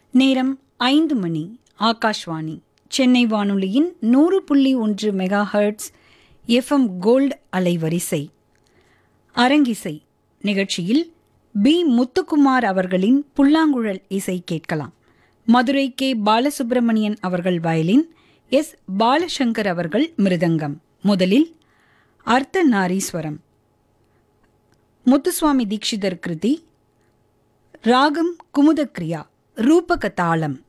நேரம் 5 மணி. ஆகாஷ்வாணி சென்னை வானொலியின் 100.1 mega hertz FM gold அலைவரிசை. அரங்கிசை நிகழ்ச்சியில் பி முத்துக்குமார் அவர்களின் புல்லாங்குழல் இசை கேட்கலாம். மதுரை கே பாலசுப்பிரமணியன் அவர்கள் வயலின், எஸ் பாலசங்கர் அவர்கள் மிருதங்கம். முதலில் அர்த்த நாரீஸ்வரம், முத்துசுவாமி தீட்சிதர் கிருதி, ராகம் குமுதக்ரியா, ரூபக தாளம்.